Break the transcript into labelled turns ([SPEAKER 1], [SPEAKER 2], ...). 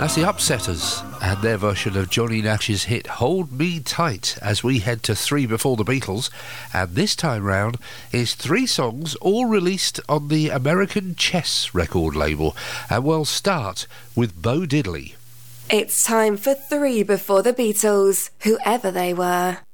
[SPEAKER 1] That's the Upsetters and their version of Johnny Nash's hit Hold Me Tight as we head to 3 before the Beatles. And this time round is 3 songs all released on the American Chess record label. And we'll start with Bo Diddley.
[SPEAKER 2] It's time for 3 before the Beatles, whoever they were.